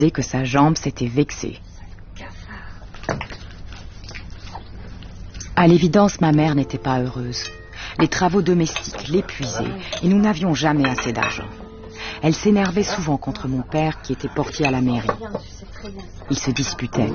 que sa jambe s'était vexée. À l'évidence, ma mère n'était pas heureuse. Les travaux domestiques l'épuisaient et nous n'avions jamais assez d'argent. Elle s'énervait souvent contre mon père qui était portier à la mairie. Ils se disputaient.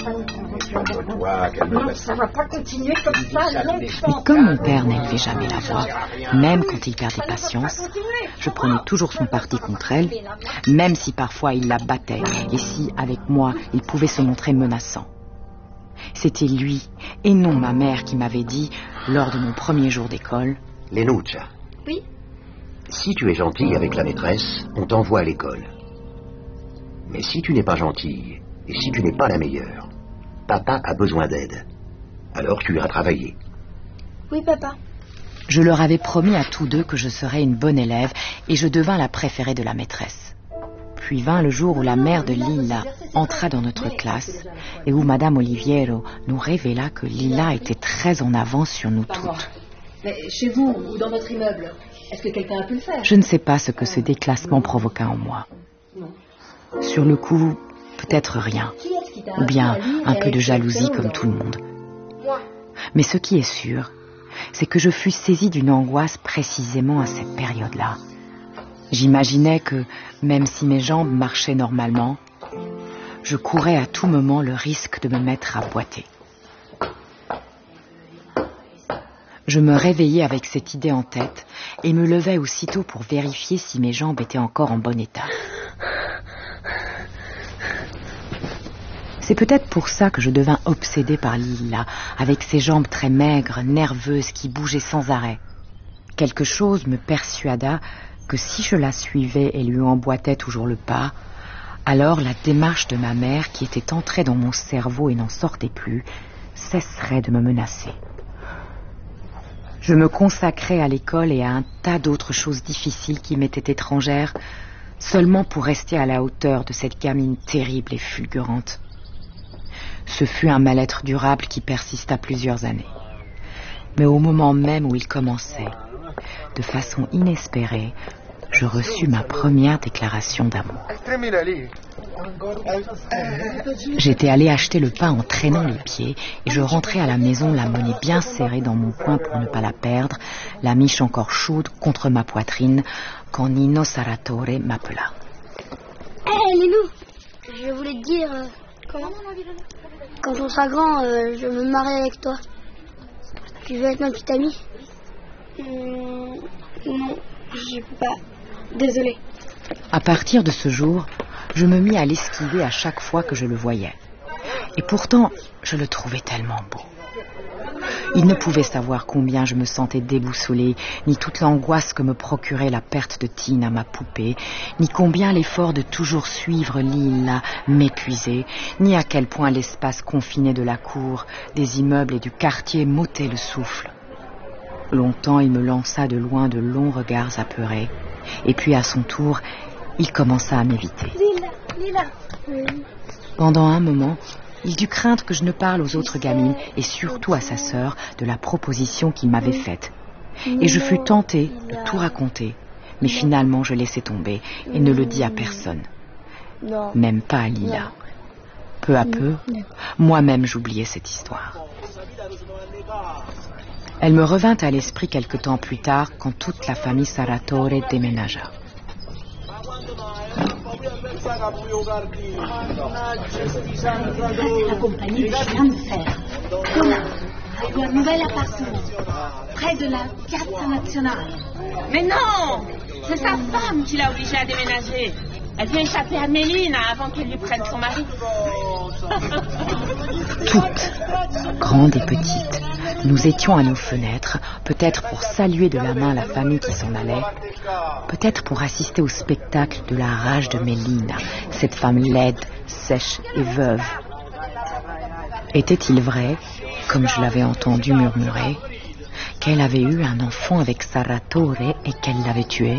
Ça va pas continuer comme ça longtemps. Mais comme mon père n'élevait jamais la voix, même quand il perdait patience, je prenais toujours son parti contre elle, même si parfois il la battait et si, avec moi, il pouvait se montrer menaçant. C'était lui, et non ma mère, qui m'avait dit, lors de mon premier jour d'école... Lenuccia. Oui. Si tu es gentille avec la maîtresse, on t'envoie à l'école. Mais si tu n'es pas gentille, et si tu n'es pas la meilleure, papa a besoin d'aide. Alors tu iras travailler. Oui, papa. Je leur avais promis à tous deux que je serais une bonne élève, et je devins la préférée de la maîtresse. Puis vint le jour où la mère de Lilla entra dans notre classe et où Madame Oliviero nous révéla que Lilla était très en avance sur nous toutes. Mais chez vous ou dans votre immeuble, est-ce que quelqu'un a pu le faire? Je ne sais pas ce que ce déclassement provoqua en moi. Sur le coup, peut-être rien, ou bien un peu de jalousie comme tout le monde. Mais ce qui est sûr, c'est que je fus saisie d'une angoisse précisément à cette période-là. J'imaginais que, même si mes jambes marchaient normalement, je courais à tout moment le risque de me mettre à boiter. Je me réveillais avec cette idée en tête et me levais aussitôt pour vérifier si mes jambes étaient encore en bon état. C'est peut-être pour ça que je devins obsédée par Lilla, avec ses jambes très maigres, nerveuses, qui bougeaient sans arrêt. Quelque chose me persuada que si je la suivais et lui emboîtais toujours le pas, alors la démarche de ma mère, qui était entrée dans mon cerveau et n'en sortait plus, cesserait de me menacer. Je me consacrais à l'école et à un tas d'autres choses difficiles qui m'étaient étrangères, seulement pour rester à la hauteur de cette gamine terrible et fulgurante. Ce fut un mal-être durable qui persista plusieurs années. Mais au moment même où il commençait, de façon inespérée, je reçus ma première déclaration d'amour. J'étais allée acheter le pain en traînant les pieds et je rentrais à la maison, la monnaie bien serrée dans mon poing pour ne pas la perdre, la miche encore chaude contre ma poitrine, quand Nino Sarratore m'appela. Hé, Lilou, je voulais te dire... Quand on sera grand, je veux me marier avec toi. Tu veux être ma petite amie? Non, je peux pas. Désolée. À partir de ce jour, je me mis à l'esquiver à chaque fois que je le voyais. Et pourtant, je le trouvais tellement beau. Il ne pouvait savoir combien je me sentais déboussolée, ni toute l'angoisse que me procurait la perte de Tina, ma poupée, ni combien l'effort de toujours suivre Lilla m'épuisait, ni à quel point l'espace confiné de la cour, des immeubles et du quartier m'ôtait le souffle. Longtemps, il me lança de loin de longs regards apeurés, et puis à son tour, il commença à m'éviter. Lilla. Pendant un moment, il dut craindre que je ne parle aux autres gamines, et surtout à sa sœur, de la proposition qu'il m'avait faite. Et je fus tentée de tout raconter, mais finalement je laissai tomber et ne le dis à personne. Même pas à Lilla. Peu à peu, moi-même j'oubliais cette histoire. Elle me revint à l'esprit quelque temps plus tard, quand toute la famille Sarratore déménagea. La compagnie des chemins de fer. Un nouvel appartement, près de la Piazza Nazionale. Mais non! C'est sa femme qui l'a obligée à déménager. Elle vient échapper à Mélina avant qu'elle lui prenne son mari. Toutes, grandes et petites, nous étions à nos fenêtres, peut-être pour saluer de la main la famille qui s'en allait, peut-être pour assister au spectacle de la rage de Mélina, cette femme laide, sèche et veuve. Était-il vrai, comme je l'avais entendu murmurer, qu'elle avait eu un enfant avec Sarratore et qu'elle l'avait tué?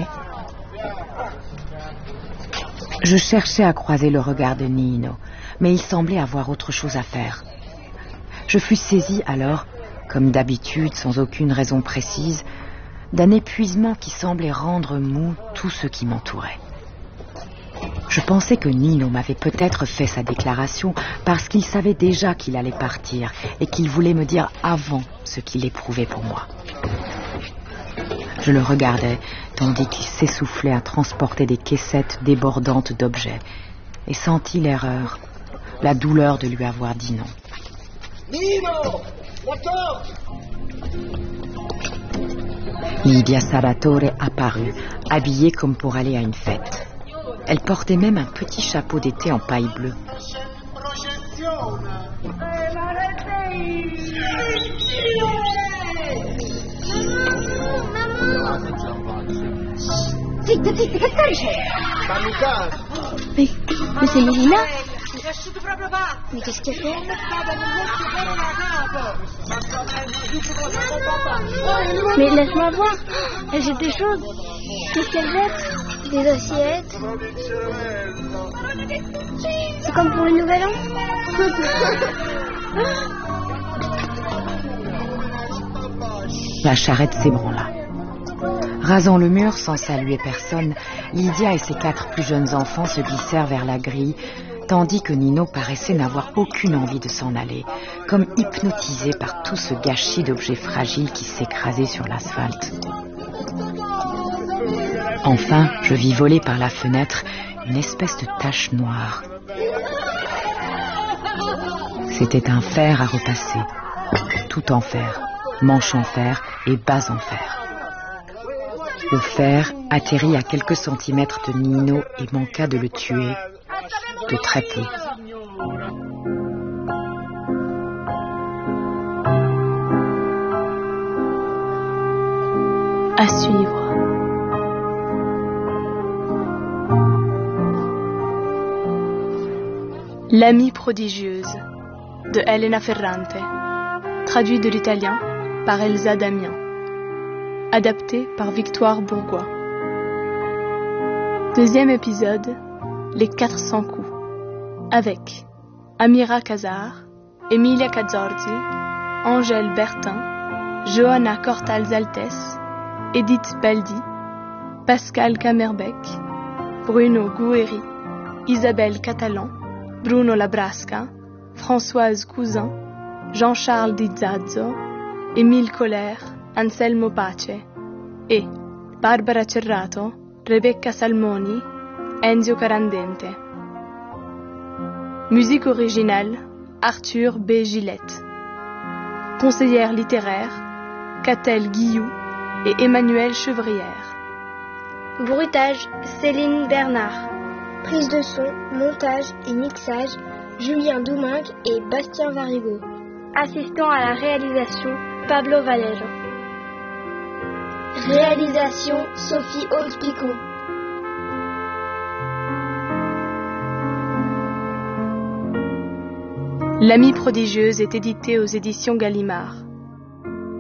Je cherchais à croiser le regard de Nino, mais il semblait avoir autre chose à faire. Je fus saisie alors, comme d'habitude, sans aucune raison précise, d'un épuisement qui semblait rendre mou tout ce qui m'entourait. Je pensais que Nino m'avait peut-être fait sa déclaration parce qu'il savait déjà qu'il allait partir et qu'il voulait me dire avant ce qu'il éprouvait pour moi. Je le regardais tandis qu'il s'essoufflait à transporter des caissettes débordantes d'objets et sentis l'erreur, la douleur de lui avoir dit non. Nino, d'accord. Lydia Salvatore apparut, habillée comme pour aller à une fête. Elle portait même un petit chapeau d'été en paille bleue. Zitta, che c'è? Mais c'est Mélina. Mais qu'est-ce qu'elle fait? Mais laisse-moi voir. Elle jette des choses. Qu'est-ce qu'elle jette? Des assiettes. C'est comme pour le nouvel an. La charrette s'ébranla. Rasant le mur sans saluer personne, Lydia et ses 4 plus jeunes enfants se glissèrent vers la grille, tandis que Nino paraissait n'avoir aucune envie de s'en aller, comme hypnotisé par tout ce gâchis d'objets fragiles qui s'écrasaient sur l'asphalte. Enfin, je vis voler par la fenêtre une espèce de tache noire. C'était un fer à repasser, tout en fer, manche en fer et base en fer. Le fer atterrit à quelques centimètres de Nino et manqua de le tuer, de très peu. À suivre. L'amie prodigieuse de Elena Ferrante, traduit de l'italien par Elsa Damien, adapté par Victoire Bourgois. Deuxième épisode, les 400 coups, avec Amira Casar, Emilia Cazzorzi, Angèle Bertin, Johanna Cortal-Zaltes, Edith Baldi, Pascal Camerbec, Bruno Gouéry, Isabelle Catalan, Bruno Labrasca, Françoise Cousin, Jean-Charles Di Zazzo, Émile Colère, Anselmo Pace et Barbara Cerrato, Rebecca Salmoni, Enzio Carandente. Musique originale, Arthur B. Gillette. Conseillère littéraire, Catel Guillou et Emmanuelle Chevrière. Bruitage, Céline Bernard. Prise de son, montage et mixage, Julien Doumingue et Bastien Varigo. Assistant à la réalisation, Pablo Valero. Réalisation, Sophie Haute-Picon. L'amie prodigieuse est éditée aux éditions Gallimard.